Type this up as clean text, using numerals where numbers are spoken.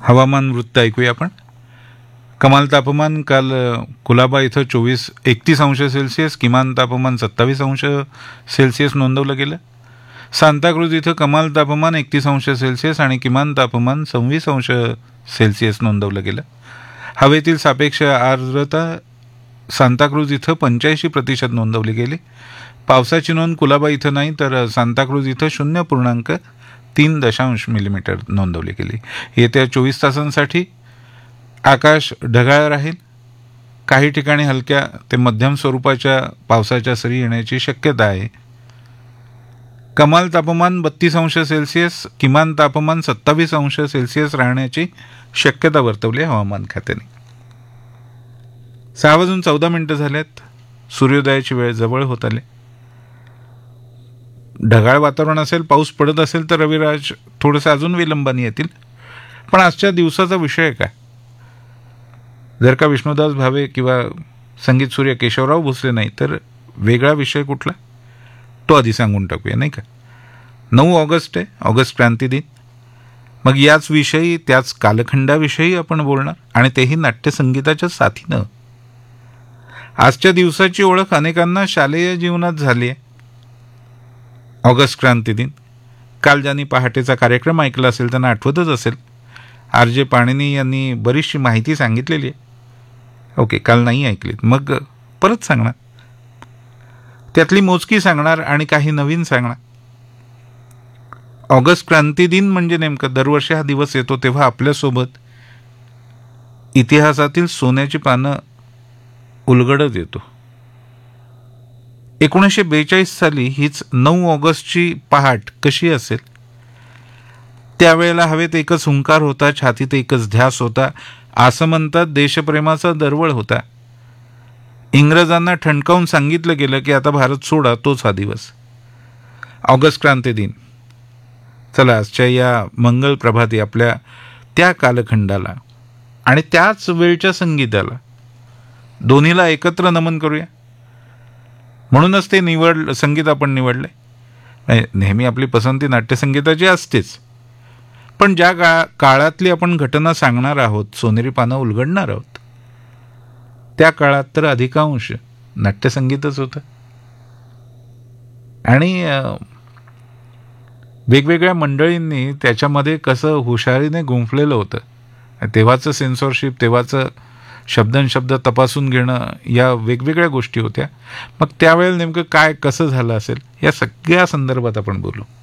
हवामान वृत्त ऐकूया आपण. कमाल तापमान काल कुलाबा इथं 31 अंश सेल्सिअस, किमान तापमान 27 अंश सेल्सिअस नोंदवलं गेलं. सांताक्रूज इथं कमाल तापमान 31 अंश सेल्सिअस आणि किमान तापमान 26 अंश सेल्सिअस नोंदवलं गेलं. हवेतील सापेक्ष आर्द्रता सांताक्रूज इथं 85% नोंदवली गेली. पावसाची नोंद कुलाबा इथं नाही तर सांताक्रूज इथं 0.3 मिलीमीटर नोंदवली गेली. येत्या 24 तासांसाठी आकाश ढगाळ राहील. काही ठिकाणी हलक्या ते मध्यम स्वरूपाच्या पावसाच्या सरी येण्याची शक्यता आहे. कमाल तापमान 32 अंश सेल्सिअस, किमान तापमान 27 अंश सेल्सिअस राहण्याची शक्यता वर्तवली हवामान खात्याने. 6:14 झाल्यात. सूर्योदयाची वेळ जवळ होत आली. ढगाळ वातावरण असेल, पाऊस पडत असेल तर रविराज थोडंसं अजून विलंबाने येतील. पण आजच्या दिवसाचा विषय काय? जर का विष्णुदास भावे किंवा संगीत सूर्य केशवराव भोसले नाही तर वेगळा विषय कुठला, तो आधी सांगून टाकूया, नाही का? 9 ऑगस्ट आहे, ऑगस्ट क्रांती दिन. मग याच विषयी, त्याच कालखंडाविषयी आपण बोलणार, आणि तेही नाट्यसंगीताच्या साथीनं. आजच्या दिवसाची ओळख अनेकांना शालेय जीवनात झाली आहे. ऑगस्ट क्रांती दिन. काल ज्यांनी पहाटेचा कार्यक्रम ऐकला असेल त्यांना आठवतच असेल, RJ पाणिनी यांनी बरीचशी माहिती सांगितलेली आहे. ओके, काल नाही ऐकलीत, मग परत सांगणार. त्यातली मोजकी सांगणार आणि काही नवीन सांगणार. ऑगस्ट क्रांती दिन म्हणजे नेमकं दरवर्षी हा दिवस येतो तेव्हा आपल्यासोबत इतिहासातील सोन्याची पानं उलगडत येतो. 1942 साली हीच 9 ऑगस्टची पहाट कशी असेल? त्यावेळेला हवेत एकच हुंकार होता, छातीत एकच ध्यास होता. असं म्हणतात देशप्रेमाचा दरवळ होता. इंग्रजांना ठणकावून सांगितलं गेलं की आता भारत सोडा, तोच हा दिवस ऑगस्ट क्रांती दिन. चला, आजच्या या मंगल प्रभाती आपल्या त्या कालखंडाला आणि त्याच वेळच्या संगीताला, दोन्हीला एकत्र नमन करूया. म्हणूनच ते संगीत आपण निवडलंय. नेहमी आपली पसंती नाट्यसंगीताची असतेच, पण ज्या काळातली आपण घटना सांगणार आहोत, सोनेरी पानं उलगडणार आहोत, त्या काळात तर अधिकांश नाट्यसंगीतच होतं. आणि वेगवेगळ्या मंडळींनी त्याच्यामध्ये कसं हुशारीने गुंफलेलं होतं. तेव्हाचं सेन्सॉरशिप, तेव्हाचं शब्दनशब्द तपासून घेणं, या वेगवेगळ्या गोष्टी होत्या. मग त्यावेळेला नेमकं काय कसं झालं असेल, या सगळ्या संदर्भात आपण बोलू.